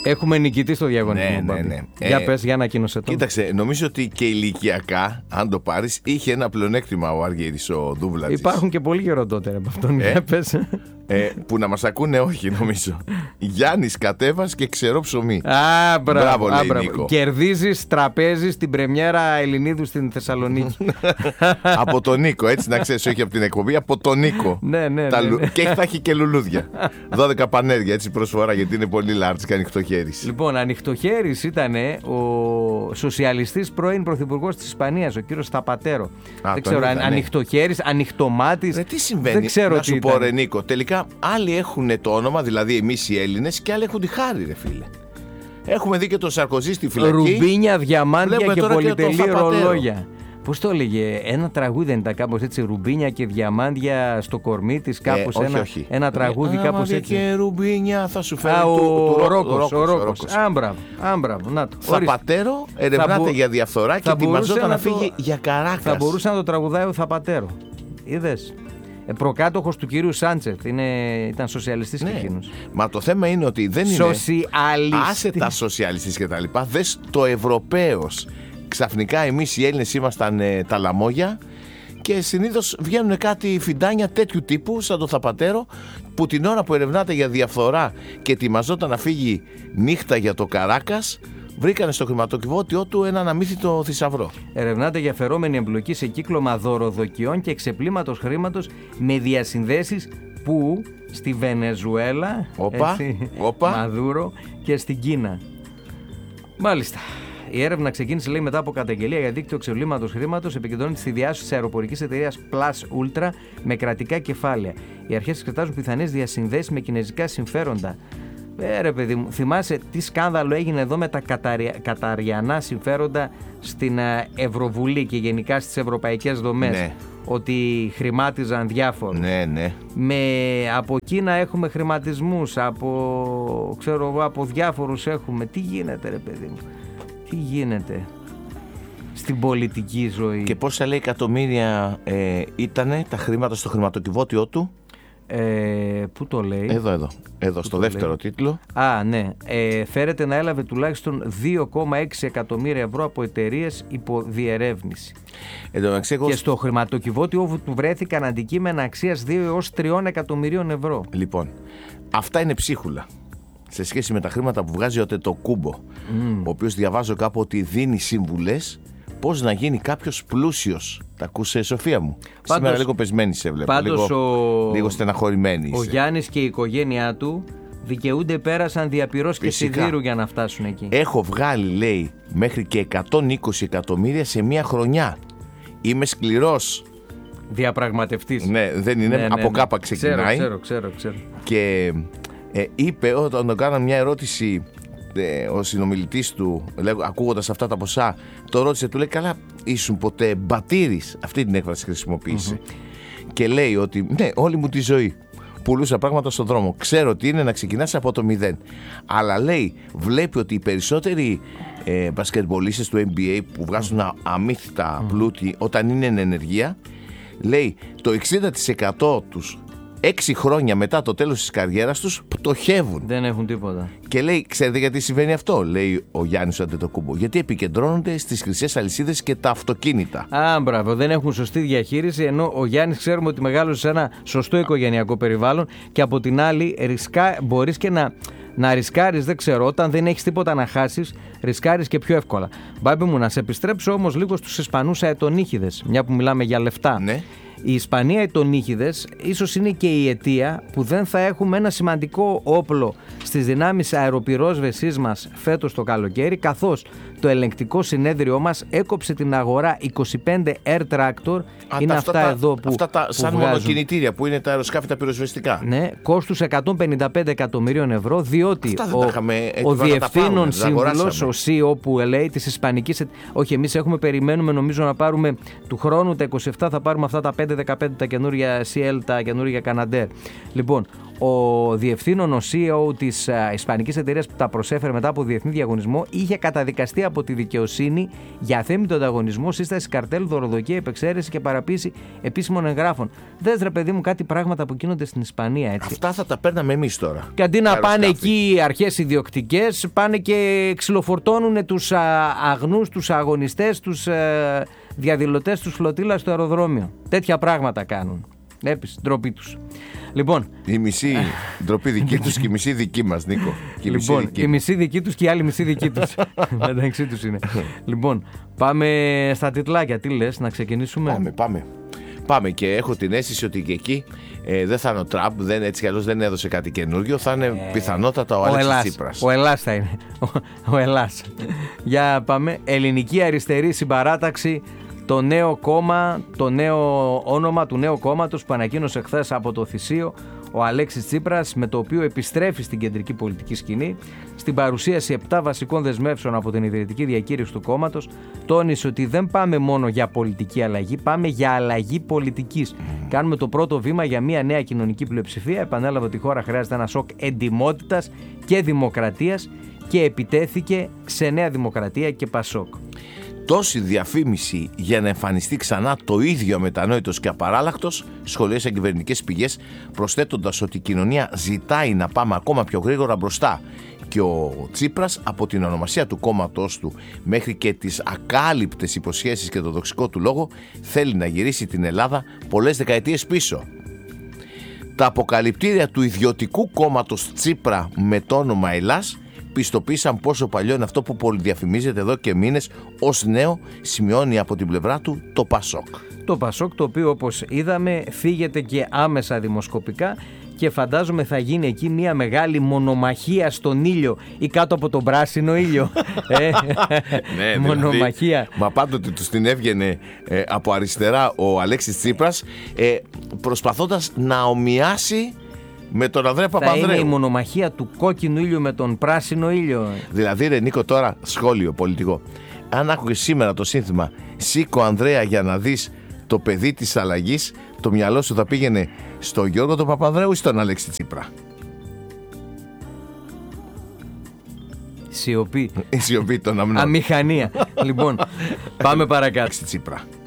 Έχουμε νικητή στο διαγωνισμό. Ναι. Για πες, για ανακοίνωσε το. Κοίταξε, νομίζω ότι και ηλικιακά, αν το πάρεις, είχε ένα πλεονέκτημα ο Αργύρης ο Δούβλατης. Υπάρχουν και πολύ γεροντότερα από αυτόν. Για πες. Που να μας ακούνε, όχι νομίζω. Γιάννης Κατέβας και Ξερό Ψωμί. Μπράβο, λέει Νίκο. Κερδίζεις τραπέζι στην πρεμιέρα Ελληνίδου στην Θεσσαλονίκη. Από τον Νίκο, έτσι να ξέρεις, όχι από την εκπομπή, από τον Νίκο. Ναι. Και θα έχει και λουλούδια. 12 πανέρια, έτσι προσφορά, γιατί είναι πολύ large και ανοιχτοχέρης. Λοιπόν, ανοιχτοχέρης ήταν ο σοσιαλιστής πρώην πρωθυπουργός της Ισπανίας, ο κύριος Θαπατέρο. Δεν ξέρω, ανοιχτοχέρης, ανοιχτομάτης. Τι συμβαίνει, δεν ξέρω να σου πω, ρε Νίκο, τελικά άλλοι έχουν το όνομα, δηλαδή εμείς οι Έλληνες, και άλλοι έχουν τη χάρη, ρε φίλε. Έχουμε δει και τον Σαρκοζή στη φυλακή. Ρουμπίνια, διαμάντια και πολυτελή ρολόγια. Πώς το έλεγε, ένα τραγούδι δεν ήταν κάπως έτσι, ρουμπίνια και διαμάντια στο κορμί της, κάπως όχι. ένα τραγούδι κάπως έτσι. Και ρουμπίνια θα σου φέρει ο Ρόκος. Άμπραβο, να το. Θαπατέρο ερευνάται για διαφθορά και ετοιμαζόταν να φύγει για Καράκας. Θα μπορούσε να το τραγουδάει ο Θαπατέρο. Είδες. Προκάτοχος του κυρίου Σάντσεφ, ήταν σοσιαλιστής και εκείνος. Μα το θέμα είναι ότι δεν είναι. Άσε τα σοσιαλιστής και τα λοιπά. Δες το Ευρωπαίος. Ξαφνικά εμείς οι Έλληνες ήμασταν τα λαμόγια και συνήθως βγαίνουν κάτι φιντάνια τέτοιου τύπου σαν το Θαπατέρο, που την ώρα που ερευνάται για διαφθορά και ετοιμαζόταν να φύγει νύχτα για το Καράκας, βρήκανε στο χρηματοκιβώτιό του έναν αμύθιτο θησαυρό. Ερευνάται για φερόμενη εμπλοκή σε κύκλωμα δωροδοκιών και ξεπλήματος χρήματος με διασυνδέσεις που στη Βενεζουέλα, Μαδούρο, και στην Κίνα. Μάλιστα. Η έρευνα ξεκίνησε, λέει, μετά από καταγγελία για δίκτυο ξεπλήματος χρήματος. Επικεντρώνεται στη διάσωση της αεροπορικής εταιρείας Plus Ultra με κρατικά κεφάλαια. Οι αρχές εξετάζουν πιθανές διασυνδέσεις με κινέζικα συμφέροντα. Ρε παιδί μου, θυμάσαι τι σκάνδαλο έγινε εδώ με τα καταριανά συμφέροντα στην Ευρωβουλή και γενικά στις ευρωπαϊκές δομές? Ναι. Ότι χρημάτιζαν διάφορους. Ναι. Από Κίνα έχουμε χρηματισμούς, από διάφορους έχουμε. Τι γίνεται, ρε παιδί μου? Τι γίνεται στην πολιτική ζωή? Και πόσα, λέει, εκατομμύρια ήτανε τα χρήματα στο χρηματοκιβώτιό του? Πού το λέει? Εδώ στο δεύτερο τίτλο. Ναι. Φέρεται να έλαβε τουλάχιστον 2,6 εκατομμύρια ευρώ από εταιρείες υπό διερεύνηση. Και στο χρηματοκιβώτιο του βρέθηκαν αντικείμενα αξίας 2 έως 3 εκατομμυρίων ευρώ. Λοιπόν, αυτά είναι ψίχουλα σε σχέση με τα χρήματα που βγάζει ο Τετοκούμπο, ο οποίος διαβάζω κάπου ότι δίνει σύμβουλες πώς να γίνει κάποιος πλούσιος. Τα ακούσε, Σοφία μου? Σήμερα λίγο πεσμένη σε βλέπω. Λίγο στεναχωρημένη είσαι. Ο Γιάννης και η οικογένειά του δικαιούνται, πέρασαν διαπυρός και σιδήρου για να φτάσουν εκεί. Έχω βγάλει, λέει, μέχρι και 120 εκατομμύρια σε μία χρονιά. Είμαι σκληρός διαπραγματευτής. Ναι, δεν είναι, από κάπα ξεκινάει. Ξέρω. Και είπε, όταν τον κάναν μια ερώτηση, ο συνομιλητής του, ακούγοντας αυτά τα ποσά, το ρώτησε, του λέει, καλά, ήσουν ποτέ μπατήρης? Αυτή την έκφραση χρησιμοποίησε. Και λέει ότι ναι, όλη μου τη ζωή πουλούσα πράγματα στον δρόμο. Ξέρω τι είναι να ξεκινάς από το 0. Αλλά, λέει, βλέπει ότι οι περισσότεροι μπασκετμπολίστες του NBA που βγάζουν αμύθιτα πλούτη όταν είναι εν ενεργεία, λέει, το 60% τους 6 χρόνια μετά το τέλος της καριέρας τους πτωχεύουν. Δεν έχουν τίποτα. Και λέει, ξέρετε γιατί συμβαίνει αυτό? Λέει ο Γιάννης Αντετοκούμπο. Γιατί επικεντρώνονται στις χρυσές αλυσίδες και τα αυτοκίνητα. Μπράβο, δεν έχουν σωστή διαχείριση. Ενώ ο Γιάννης, ξέρουμε ότι μεγάλωσε σε ένα σωστό οικογενειακό περιβάλλον, και από την άλλη μπορείς και να ρισκάρεις, δεν ξέρω, όταν δεν έχεις τίποτα να χάσεις, ρισκάρεις και πιο εύκολα. Μπάμπη μου, να σε επιστρέψω όμως λίγο στους Ισπανούς αετονύχηδες, μια που μιλάμε για λεφτά. Ναι. Οι Ισπανοί αετονύχηδες ίσως είναι και η αιτία που δεν θα έχουμε ένα σημαντικό όπλο στις δυνάμεις αεροπυρόσβεσής μας φέτος το καλοκαίρι, καθώς το ελεγκτικό συνέδριό μας έκοψε την αγορά 25 Air Tractor. Είναι αυτά εδώ που σαν μονοκινητήρια που είναι τα αεροσκάφη τα πυροσβεστικά. Ναι, κόστους 155 εκατομμυρίων ευρώ, διότι ο διευθύνων σύμβουλος, ο CEO που λέει της Ισπανικής, όχι, εμείς περιμένουμε νομίζω να πάρουμε του χρόνου τα 27, θα πάρουμε αυτά τα 5-15 τα καινούργια CL, τα καινούργια Canadair. Λοιπόν, ο διευθύνων, ο CEO της ισπανικής εταιρείας που τα προσέφερε μετά από διεθνή διαγωνισμό, είχε καταδικαστεί από τη δικαιοσύνη για αθέμητο ανταγωνισμό, σύσταση καρτέλ, δωροδοκία, επεξαίρεση και παραποίηση επίσημων εγγράφων. Δες ρε παιδί μου κάτι πράγματα που γίνονται στην Ισπανία, έτσι. Αυτά θα τα παίρναμε εμείς τώρα. Και αντί να πάνε εκεί οι αρχές ιδιοκτικές, πάνε και ξυλοφορτώνουν τους αγνούς, τους αγωνιστές, τους διαδηλωτές τους φλωτήλα στο αεροδρόμιο. Τέτοια πράγματα κάνουν. Έπεις, ντροπή τους. Λοιπόν, η μισή ντροπή δική τους και η μισή δική μας, Νίκο. Λοιπόν, η μισή δική τους και η άλλη μισή δική τους. Μεταξύ τους είναι. Λοιπόν, πάμε στα τιτλάκια. Τι λες, να ξεκινήσουμε? Πάμε και έχω την αίσθηση ότι και εκεί δεν θα είναι ο Τραμπ, έτσι κι αλλιώς δεν έδωσε κάτι καινούριο. Θα είναι πιθανότατα ο Αλέξης Τσίπρας. Ο Ελλάς θα είναι. Ο Ελλάς. Για πάμε. Ελληνική Αριστερή Συμπαράταξη. Το νέο κόμμα, το νέο όνομα του νέου κόμματος που ανακοίνωσε χθες από το Θησίο ο Αλέξης Τσίπρας, με το οποίο επιστρέφει στην κεντρική πολιτική σκηνή. Στην παρουσίαση 7 βασικών δεσμεύσεων από την ιδρυτική διακήρυξη του κόμματος, τόνισε ότι δεν πάμε μόνο για πολιτική αλλαγή, πάμε για αλλαγή πολιτικής. Κάνουμε το πρώτο βήμα για μια νέα κοινωνική πλειοψηφία. Επανέλαβε ότι η χώρα χρειάζεται ένα σοκ εντιμότητας και δημοκρατίας και επιτέθηκε σε Νέα Δημοκρατία και Πασόκ. Τόση διαφήμιση για να εμφανιστεί ξανά το ίδιο αμετανόητος και απαράλλαχτος, σχολίασαν κυβερνητικές πηγές, προσθέτοντας ότι η κοινωνία ζητάει να πάμε ακόμα πιο γρήγορα μπροστά. Και ο Τσίπρας, από την ονομασία του κόμματός του μέχρι και τις ακάλυπτες υποσχέσεις και το δοξικό του λόγο, θέλει να γυρίσει την Ελλάδα πολλές δεκαετίες πίσω. Τα αποκαλυπτήρια του ιδιωτικού κόμματος Τσίπρα με το όνομα Ελλάς πιστοποίησαν πόσο παλιό είναι αυτό που πολυδιαφημίζεται εδώ και μήνες ως νέο, σημειώνει από την πλευρά του το Πασόκ. Το Πασόκ, το οποίο όπως είδαμε φύγεται και άμεσα δημοσκοπικά και φαντάζομαι θα γίνει εκεί μια μεγάλη μονομαχία στον ήλιο ή κάτω από τον πράσινο ήλιο. Ναι, μονομαχία. Δηλαδή, μα πάντοτε τους την έβγαινε από αριστερά ο Αλέξης Τσίπρας, προσπαθώντας να ομοιάσει με τον Ανδρέα Παπανδρέου. Θα είναι η μονομαχία του κόκκινου ήλιου με τον πράσινο ήλιο. Δηλαδή ρε Νίκο, τώρα σχόλιο πολιτικό. Αν άκουγες σήμερα το σύνθημα «Σήκω Ανδρέα για να δεις το παιδί της αλλαγής», το μυαλό σου θα πήγαινε στον Γιώργο τον Παπανδρέου ή στον Αλέξη Τσίπρα? Σιωπή. Η σιωπή των αμνών. Αμηχανία. Λοιπόν, πάμε παρακάτω. Τσίπρα.